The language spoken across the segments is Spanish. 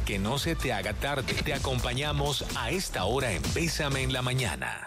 que no se te haga tarde. Te acompañamos a esta hora en Bésame en la Mañana.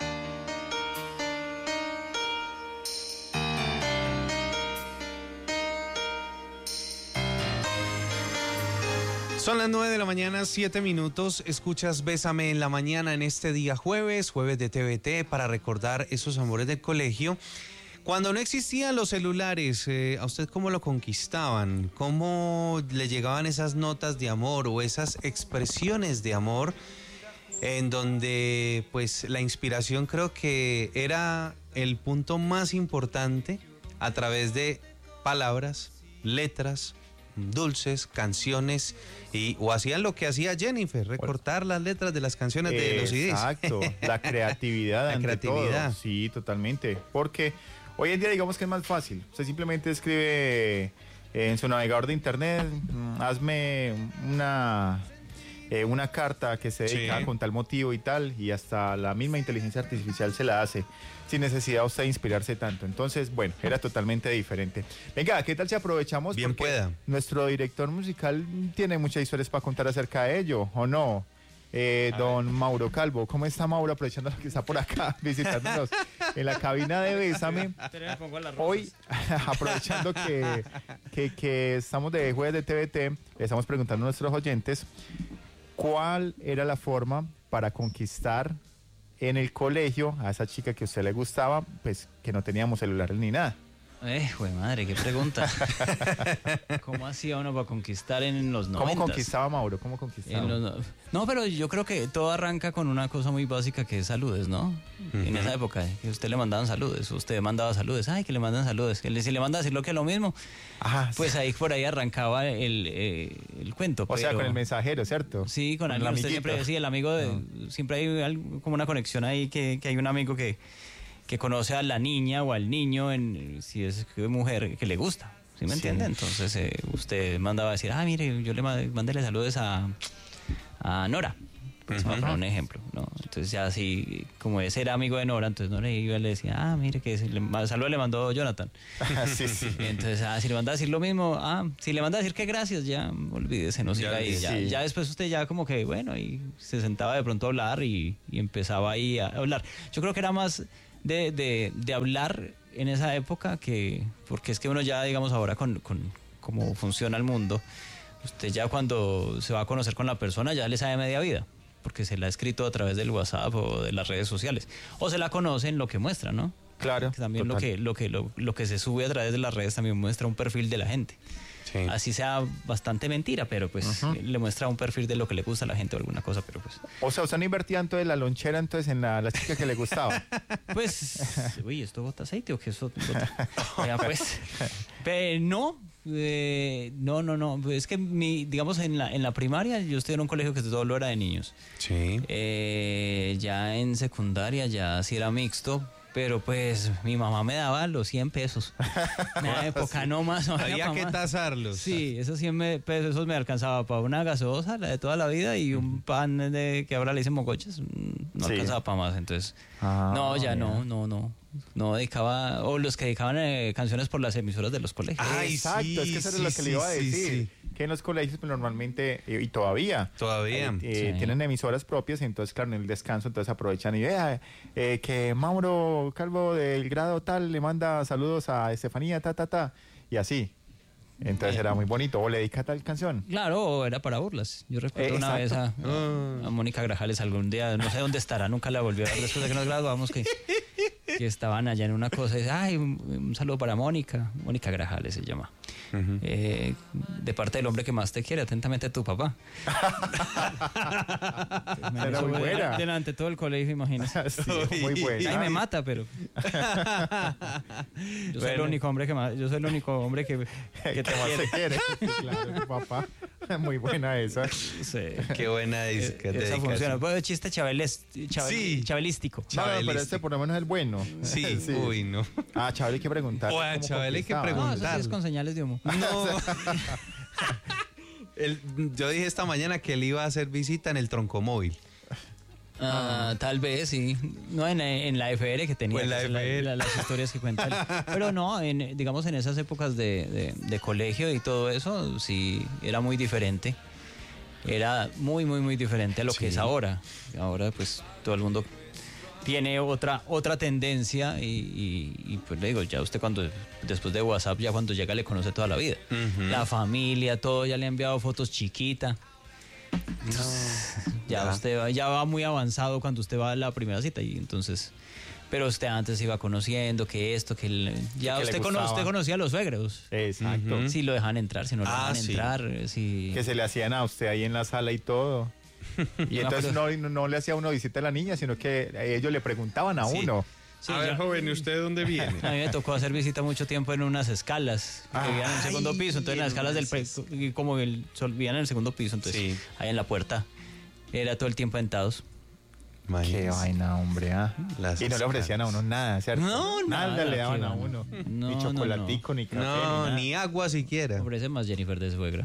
Son las 9 de la mañana, 7 minutos. Escuchas Bésame en la Mañana en este día jueves de TVT, para recordar esos amores del colegio. Cuando no existían los celulares, ¿a usted cómo lo conquistaban? ¿Cómo le llegaban esas notas de amor o esas expresiones de amor en donde pues la inspiración creo que era el punto más importante a través de palabras, letras, dulces, canciones, o hacían lo que hacía Jennifer, recortar las letras de las canciones de los CDs? Exacto, la creatividad la ante creatividad. todo. Sí, totalmente, porque hoy en día digamos que es más fácil. Usted simplemente escribe en su navegador de internet, hazme una carta que se dedica con tal motivo y tal, y hasta la misma inteligencia artificial se la hace, sin necesidad usted de inspirarse tanto. Entonces, bueno, era totalmente diferente. Venga, ¿qué tal si aprovechamos? Bien porque pueda. nuestro director musical tiene muchas historias para contar acerca de ello, ¿o no? Don Mauro Calvo. ¿Cómo está, Mauro? Aprovechando que está por acá visitándonos en la cabina de Bésame. Hoy, aprovechando que estamos de jueves de TVT, le estamos preguntando a nuestros oyentes cuál era la forma para conquistar en el colegio a esa chica que a usted le gustaba, pues que no teníamos celulares ni nada. Jue madre, qué pregunta. ¿Cómo hacía uno para conquistar en los 90? ¿Cómo conquistaba, Mauro? ¿Cómo conquistaba? No, pero yo creo que todo arranca con una cosa muy básica que es saludes, ¿no? En esa época, que usted le mandaban saludes, usted mandaba saludes, ay, que le mandan saludes, si le manda a decir lo que es lo mismo, pues ahí por ahí arrancaba el cuento. O sea, con el mensajero, ¿cierto? Sí, con alguien. Usted siempre decía, el amigo, siempre hay algo, como una conexión ahí, que hay un amigo que conoce a la niña o al niño, si es mujer, que le gusta, ¿sí me entiende? Entonces usted mandaba a decir, mire, yo le mandéle saludos a Nora, pues para poner un ejemplo, ¿no? Entonces ya así, como ese era amigo de Nora, entonces Nora iba y le decía, mire, que saludos le mandó Jonathan. Sí. Y entonces, si le manda a decir lo mismo, si le manda a decir que gracias, ya olvídese, no siga ahí. Ya después usted ya como que, bueno, y se sentaba de pronto a hablar y empezaba ahí a hablar. Yo creo que era más de hablar en esa época, porque es que uno ya, digamos, ahora con cómo funciona el mundo, usted ya cuando se va a conocer con la persona ya le sabe media vida, porque se la ha escrito a través del WhatsApp o de las redes sociales, o se la conoce en lo que muestra, ¿no? Claro. Que también lo que se sube a través de las redes también muestra un perfil de la gente. Sí. Así sea bastante mentira, pero pues le muestra un perfil de lo que le gusta a la gente o alguna cosa, pero pues... O sea, ¿usted no invertía entonces la lonchera entonces en la chica que le gustaba? Pues, ¿esto bota aceite o qué eso bota? Ya, pues, no, es que digamos en la primaria yo estudié en un colegio que todo lo era de niños. Sí. Ya en secundaria ya sí era mixto, pero pues mi mamá me daba los 100 pesos. En la época no más. Había que tasarlos. Sí, esos 100 pesos me alcanzaba para una gaseosa, la de toda la vida, y un pan que ahora le dicen mogoches, no alcanzaba para más. Entonces, no dedicaba, o los que dedicaban canciones por las emisoras de los colegios. Exacto, es que eso es lo que le iba a decir. Que en los colegios pues, normalmente, y todavía tienen emisoras propias, entonces claro, en el descanso entonces aprovechan y que Mauro Calvo del grado tal le manda saludos a Estefanía, y así. Entonces era muy bonito. ¿O le dedica tal canción? Claro, o era para burlas. Yo recuerdo una vez a Mónica Grajales algún día, no sé dónde estará, nunca la volví a ver después de que nos graduamos, que estaban allá en una cosa y dice, un saludo para Mónica Grajales se llama. De parte del hombre que más te quiere, atentamente tu papá. Era muy buena. Delante todo el colegio, imagínese. Sí, muy buena. Ay, me mata, pero yo soy el único hombre que te más te quiere. Claro, tu papá. Muy buena esa. Sí. Qué buena esa funciona. Pues chiste chavelístico. No, pero este por lo menos es el bueno. Sí. Uy, no. Chabel hay que preguntar. A Chabel hay que preguntar. No, eso sí es con señales de humo. No. Yo dije esta mañana que él iba a hacer visita en el troncomóvil. Tal vez, sí. No en la FR que tenía. Las historias que cuentan. Pero no, digamos en esas épocas de colegio y todo eso, sí, era muy diferente. era muy, muy, muy diferente a lo que es ahora. Ahora pues todo el mundo tiene otra tendencia y pues le digo, ya usted después de WhatsApp, ya cuando llega le conoce toda la vida. La familia, todo, ya le ha enviado fotos chiquita. Usted ya va muy avanzado cuando usted va a la primera cita y entonces... Pero usted antes iba conociendo que esto, usted conocía a los suegros. Exacto. Si lo dejan entrar, si no lo dejan entrar. Si... Que se le hacían a usted ahí en la sala y todo. Y entonces no le hacía uno visita a la niña, sino que ellos le preguntaban a uno. Sí, a ver, joven, ¿y usted de dónde viene? A mí me tocó hacer visita mucho tiempo en unas escalas que vivían en el segundo piso. Entonces, en las escalas como el sol vivían en el segundo piso, entonces ahí en la puerta era todo el tiempo sentados. Qué vaina, hombre. Y no le ofrecían a uno nada, ¿cierto? Nada le daban a uno. Ni chocolatico, ni café. Ni agua siquiera. Ofrece más Jennifer de suegra.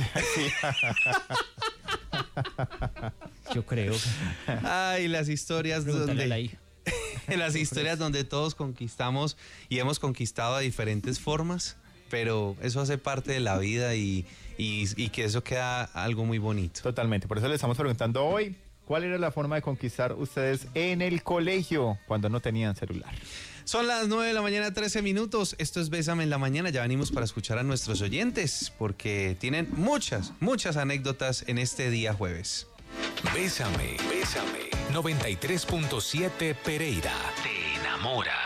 Yo creo. Ay, las historias las historias donde todos conquistamos y hemos conquistado de diferentes formas, pero eso hace parte de la vida y que eso queda algo muy bonito. Totalmente, por eso le estamos preguntando hoy, ¿cuál era la forma de conquistar ustedes en el colegio cuando no tenían celular? Son las 9 de la mañana, 13 minutos. Esto es Bésame en la Mañana. Ya venimos para escuchar a nuestros oyentes porque tienen muchas anécdotas en este día jueves. Bésame, 93.7 Pereira. Te enamora.